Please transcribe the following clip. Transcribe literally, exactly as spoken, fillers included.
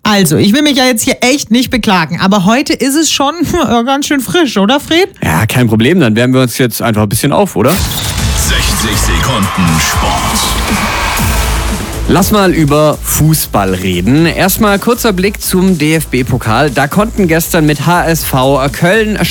Also, ich will mich ja jetzt hier echt nicht beklagen, aber heute ist es schon ganz schön frisch, oder Fred? Ja, kein Problem, dann wärmen wir uns jetzt einfach ein bisschen auf, oder? sechzig Sekunden Sport. Lass mal über Fußball reden. Erstmal kurzer Blick zum D F B-Pokal. Da konnten gestern mit H S V Köln